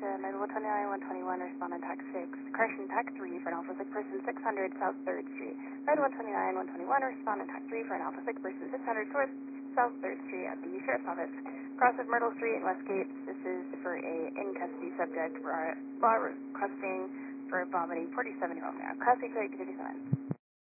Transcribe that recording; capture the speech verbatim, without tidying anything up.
uh, Med one twenty-nine, one twenty-one, respond on tac six. Correction, tac three for an Alpha six person, six hundred South third Street. Med one twenty-nine, one twenty-one, respond on tac three for an Alpha six person, six hundred South South third Street at the Sheriff's Office. Cross of Myrtle Street and Westgate. This is for a in-custody subject for our law requesting for vomiting, forty-seven-year-old male. Class A code, fifty-seven.